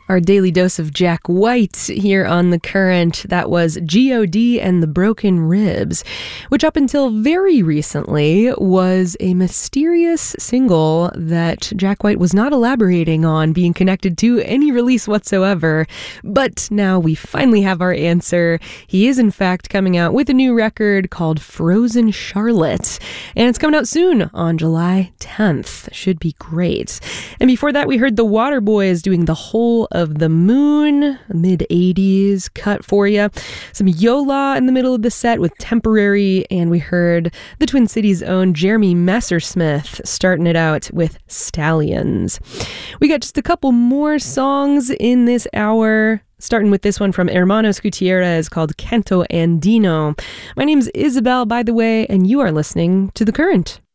Our daily dose of Jack White here on The Current. That was G.O.D. and the Broken Ribs, which up until very recently was a mysterious single that Jack White was not elaborating on being connected to any release whatsoever. But now we finally have our answer. He is in fact coming out with a new record called Frozen Charlotte, and it's coming out soon on July 10th. Should be great. And before that, we heard the Waterboys doing The Whole of the Moon, mid-80s cut for you. Some Yola in the middle of the set with Temporary, and we heard the Twin Cities' own Jeremy Messersmith starting it out with Stallions. We got just a couple more songs in this hour, starting with this one from Hermanos Gutierrez called Canto Andino. My name's Isabel, by the way, and you are listening to The Current.